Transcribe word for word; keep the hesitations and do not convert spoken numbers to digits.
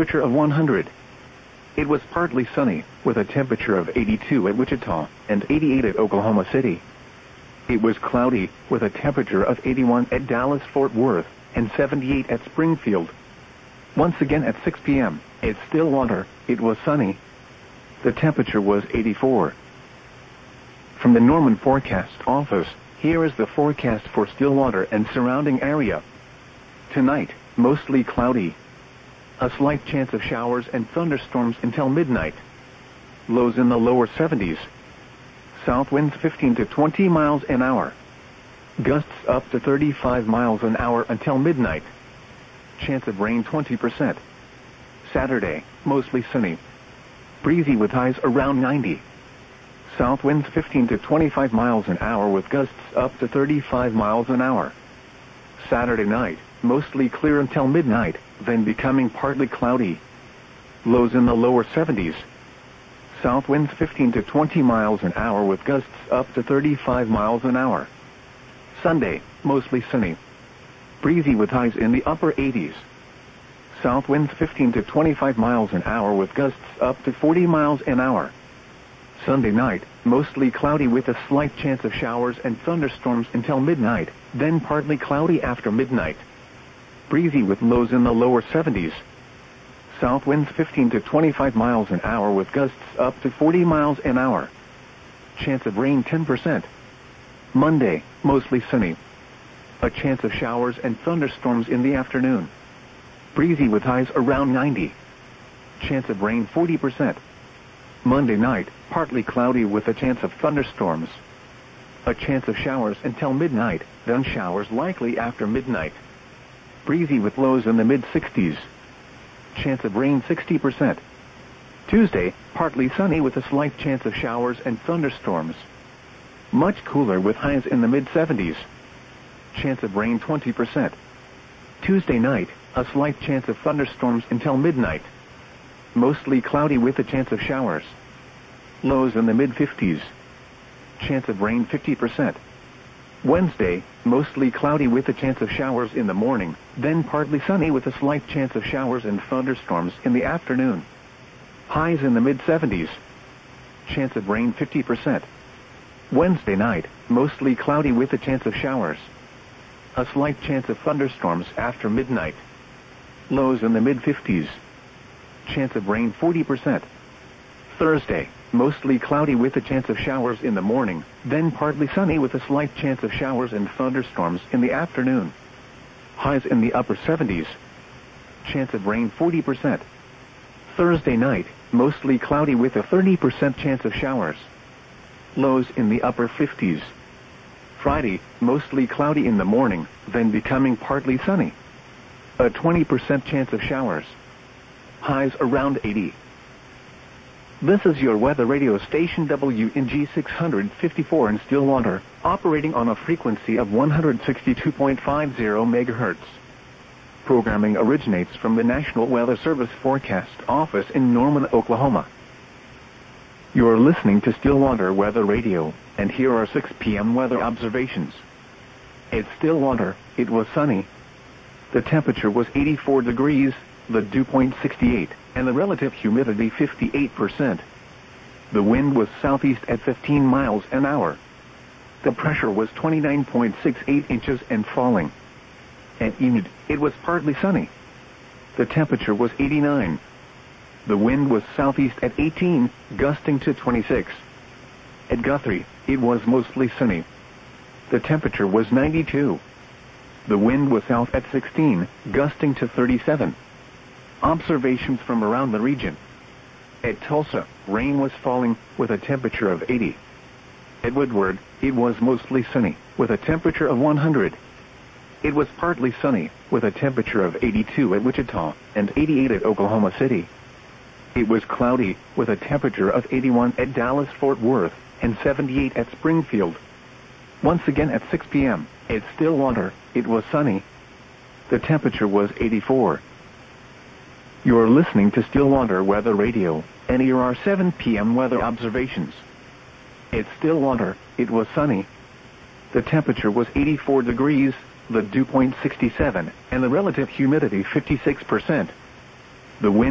temperature of one hundred. It was partly sunny, with a temperature of eighty-two at Wichita and eighty-eight at Oklahoma City. It was cloudy, with a temperature of eighty-one at Dallas-Fort Worth and seventy-eight at Springfield. Once again at six p m, at Stillwater, it was sunny. The temperature was eighty-four. From the Norman Forecast Office, here is the forecast for Stillwater and surrounding area. Tonight, mostly cloudy. A slight chance of showers and thunderstorms until midnight. Lows in the lower seventies. South winds fifteen to twenty miles an hour. Gusts up to thirty-five miles an hour until midnight. Chance of rain twenty percent. Saturday, mostly sunny. Breezy with highs around ninety. South winds fifteen to twenty-five miles an hour with gusts up to thirty-five miles an hour. Saturday night, mostly clear until midnight, then becoming partly cloudy. Lows in the lower seventies. South winds fifteen to twenty miles an hour with gusts up to thirty-five miles an hour. Sunday, mostly sunny. Breezy with highs in the upper eighties. South winds fifteen to twenty-five miles an hour with gusts up to forty miles an hour. Sunday night, mostly cloudy with a slight chance of showers and thunderstorms until midnight, then partly cloudy after midnight. Breezy with lows in the lower seventies. South winds fifteen to twenty-five miles an hour with gusts up to forty miles an hour. Chance of rain ten percent. Monday, mostly sunny. A chance of showers and thunderstorms in the afternoon. Breezy with highs around ninety. Chance of rain forty percent. Monday night, partly cloudy with a chance of thunderstorms. A chance of showers until midnight, then showers likely after midnight. Breezy with lows in the mid-sixties. Chance of rain sixty percent. Tuesday, partly sunny with a slight chance of showers and thunderstorms. Much cooler with highs in the mid-seventies. Chance of rain twenty percent. Tuesday night, a slight chance of thunderstorms until midnight. Mostly cloudy with a chance of showers. Lows in the mid-fifties. Chance of rain fifty percent. Wednesday, mostly cloudy with a chance of showers in the morning, then partly sunny with a slight chance of showers and thunderstorms in the afternoon. Highs in the mid-seventies. Chance of rain fifty percent. Wednesday night, mostly cloudy with a chance of showers. A slight chance of thunderstorms after midnight. Lows in the mid-fifties. Chance of rain forty percent. Thursday, mostly cloudy with a chance of showers in the morning, then partly sunny with a slight chance of showers and thunderstorms in the afternoon. Highs in the upper seventies. Chance of rain forty percent. Thursday night, mostly cloudy with a thirty percent chance of showers. Lows in the upper fifties. Friday, mostly cloudy in the morning, then becoming partly sunny. A twenty percent chance of showers. Highs around eighty. This is your weather radio station W N G six fifty-four in Stillwater, operating on a frequency of one hundred sixty-two point five zero megahertz. Programming originates from the National Weather Service Forecast Office in Norman, Oklahoma. You are listening to Stillwater Weather Radio, and here are six p m weather observations. At Stillwater, it was sunny. The temperature was eighty-four degrees, the dew point sixty-eight, and the relative humidity fifty-eight percent. The wind was southeast at fifteen miles an hour. The pressure was twenty-nine point six eight inches and falling. At Enid, it was partly sunny. The temperature was eighty-nine. The wind was southeast at eighteen, gusting to twenty-six. At Guthrie, it was mostly sunny. The temperature was ninety-two. The wind was south at sixteen, gusting to thirty-seven. Observations from around the region. At Tulsa, rain was falling, with a temperature of eighty. At Woodward, it was mostly sunny, with a temperature of one hundred. It was partly sunny, with a temperature of eighty-two at Wichita, and eighty-eight at Oklahoma City. It was cloudy, with a temperature of eighty-one at Dallas-Fort Worth, and seventy-eight at Springfield. Once again at six p m, at Stillwater, it was sunny. The temperature was eighty-four. You are listening to Stillwater Weather Radio, and here are seven p m weather observations. At Stillwater, it was sunny. The temperature was eighty-four degrees, the dew point sixty-seven, and the relative humidity fifty-six percent. The wind